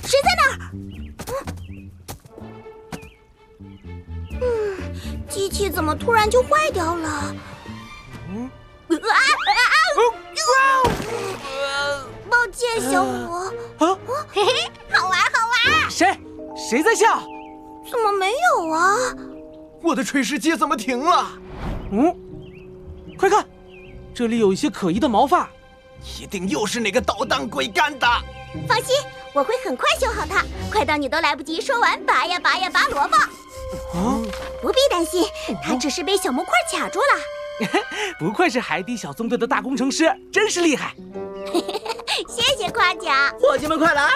谁在那儿？机器怎么突然就坏掉了？抱歉，小虎。 嘿嘿，好玩好玩。 谁在笑？ 怎么没有啊？ 我的炊事机怎么停了？ 快看，这里有一些可疑的毛发。 一定又是那个捣蛋鬼干的。 放心，我会很快修好它，快到你都来不及说完拔呀拔呀拔萝卜。不必担心，它只是被小木块卡住了。 不愧是海底小纵队的大工程师，真是厉害！ 谢谢夸奖。 伙计们快来！